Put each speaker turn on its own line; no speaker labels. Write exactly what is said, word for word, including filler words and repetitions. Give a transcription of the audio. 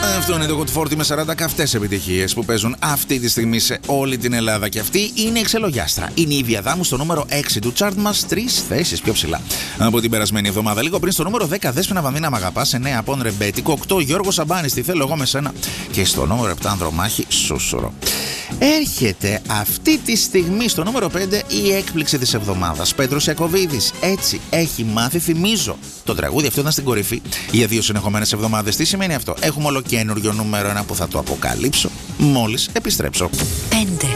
Αυτό είναι το Hot σαράντα με σαράντα καυτές επιτυχίες που παίζουν αυτή τη στιγμή σε όλη την Ελλάδα. Και αυτή είναι η Ξελογιάστρα. Είναι η Βιαδάμου στο νούμερο έξι του chart μας, τρεις θέσεις πιο ψηλά από την περασμένη εβδομάδα. Λίγο πριν στο νούμερο δέκα, Δέσποινα Βαμβίνα Μ' αγαπάς, εννέα από Ρεμπέτικο, οκτώ Γιώργος Σαμπάνης, Τι θέλω εγώ με σένα. Και στο νούμερο επτά Ανδρομάχη, Σούσουρο. Έρχεται αυτή τη στιγμή στο νούμερο πέντε η έκπληξη της εβδομάδας. Πέτρος Ιακωβίδης. Έτσι έχει μάθει, θυμίζω. Το τραγούδι αυτό ήταν στην κορυφή για δύο συνεχομένες εβδομάδες. Τι σημαίνει αυτό? Έχουμε ολοκένουργιο νούμερο ένα που θα το αποκαλύψω μόλις επιστρέψω.
πέντε.